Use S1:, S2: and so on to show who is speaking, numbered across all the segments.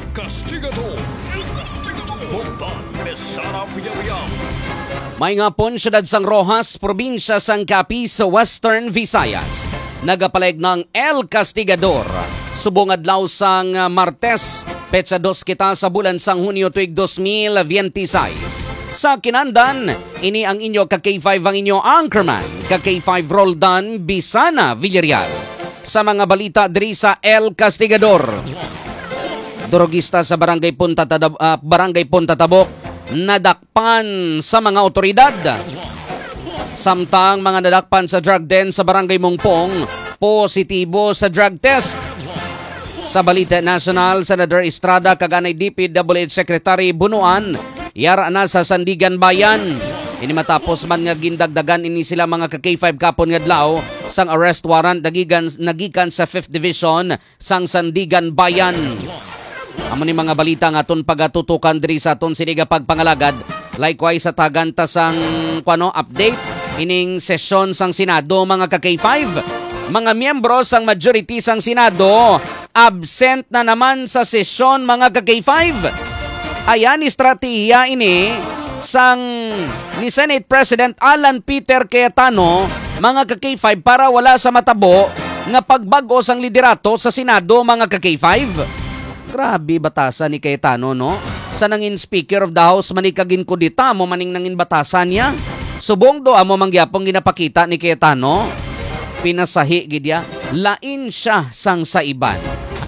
S1: Castigador. El Castigador. Bogdan Besara Villarreal.
S2: May nga pon siyudad sang Rojas, probinsya sang Capiz sa Western Visayas. Nagapaleg ng El Castigador. Subong adlaw sang Martes, petsa 2 kita sa bulan sang Hunyo tuig 2026. Sa kinandan, ini ang inyo ka-K5 ang inyo anchorman, ka-K5 Roldan Bisana Villarreal. Sa mga balita diri sa El Castigador. Drogista sa Barangay Punta Tabok nadakpan sa mga otoridad. Samtang mga nadakpan sa drug den sa Barangay Mongpong, positibo sa drug test. Sa Balita National, Senator Estrada kaganay DPWH Secretary Bunuan, yara na sa Sandigan Bayan. Ini matapos man nga gindagdagan ini sila mga ka-K5 kapon nga adlaw sang arrest warrant nagikan sa 5th Division sang Sandigan Bayan. Amo ni mga balita nga aton pagatutukan diri sa aton siniga pagpangalagad. Likewise sa tagantang update ining sesyon sang Senado mga ka-K5. Mga miyembro sang majority sang Senado absent na naman sa sesyon mga ka-K5. Ayan estratehiya ini sang ni Senate President Alan Peter Cayetano mga ka-K5 para wala sa matabo nga pagbago sang liderato sa Senado mga ka-K5. Grabe batasan ni Cayetano, no? Sa nangin Speaker of the House manikagin ko dita mo maning nangin batasan niya. Subong do amo mangyapong ginapakita ni Cayetano. Pinasahi gidya, lain siya sang sa iban.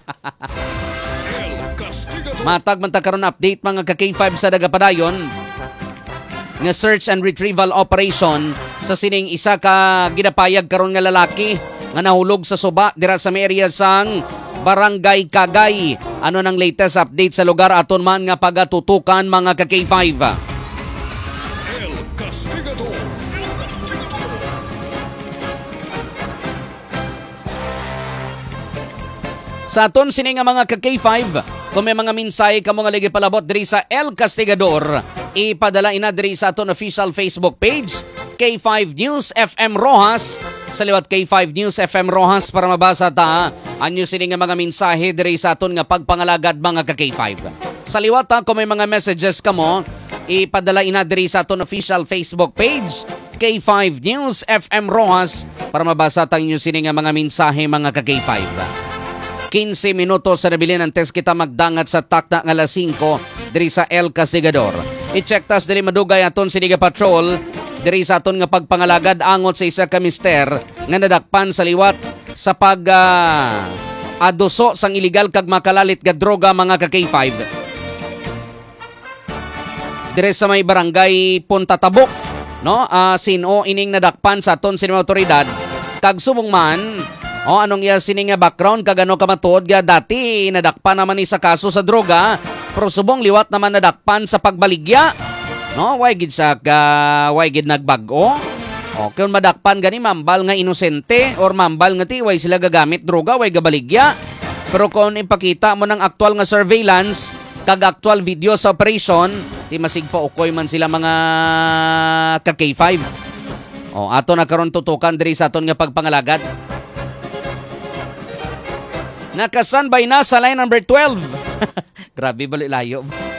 S2: Matag man ta karon update mga ka-K5 sa Dagapadayon nga search and retrieval operation sa sining isa ka ginapayag karon nga lalaki nga nahulog sa suba dira sa may area sang Barangay Kagay. Ano nang latest update sa lugar aton man nga pagatutukan mga ka-K5?
S1: El Castigador. El Castigador.
S2: Sa aton sini nga mga ka-K5, kung may mga mensahe kamo nga lagi palabot diri sa El Castigador, ipadala ina diri sa aton official Facebook page, K5 News FM Rojas. Sa liwat K5 News FM Rojas para mabasa ta anyo sini nga mga mensahe diri sa aton nga pagpangalagad mga ka-K5. Sa liwat kung may mga messages kamo, ipadala ina diri sa aton official Facebook page, K5 News FM Rojas para mabasa ta inyo sini nga mga mensahe mga ka-K5. 15 minutos sa nabilin ang test kita magdangat sa takta nga alas 5 diri sa El Castigador. I-check tas diri madugay aton siniga patrol diri sa aton nga pagpangalagad angot sa isa ka mister nga nadakpan sa liwat sa aduso sang iligal kag makalalit nga droga mga ka-K5. Diri sa may Barangay Punta Tabok, no? Sino ining nadakpan sa aton sinima otoridad kag subong man anong iya sining nga background kagano kamatuod ga dati nadakpan naman ni sa kaso sa droga pero subong liwat naman nadakpan sa pagbaligya, no? Way gid nagbago. Okay, kung madakpan gani mambal nga inosente or mambal nga ti way sila gagamit droga way gabaligya. Pero kung ipakita mo ng actual nga surveillance kag actual video sa operation, di masigpa ukoy man sila mga ka-K5. Ato na karon tutukan diri sa aton nga pagpangalagad. Nakasanbay na sa line number 12. Grabe bali layo.